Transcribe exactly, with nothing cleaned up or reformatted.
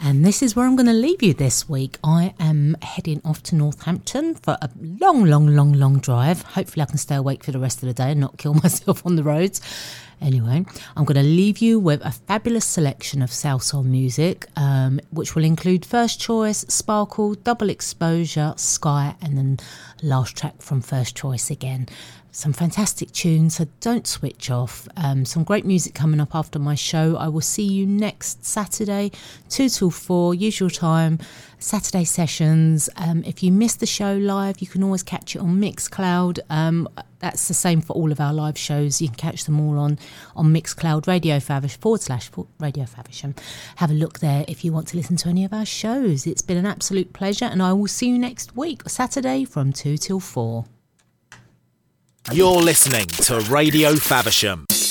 And this is where I'm going to leave you this week. I am heading off to Northampton for a long, long, long, long drive. Hopefully I can stay awake for the rest of the day and not kill myself on the roads. Anyway, I'm going to leave you with a fabulous selection of Salsoul music, um, which will include First Choice, Sparkle, Double Exposure, Sky, and then last track from First Choice again. Some fantastic tunes, so don't switch off. Um, some great music coming up after my show. I will see you next Saturday, two till four, usual time, Saturday sessions. Um, if you missed the show live, you can always catch it on Mixcloud. Um, that's the same for all of our live shows. You can catch them all on, on Mixcloud, Radio Favish, forward slash Radio Favish. Have a look there if you want to listen to any of our shows. It's been an absolute pleasure, and I will see you next week, Saturday from two till four. You're listening to Radio Faversham.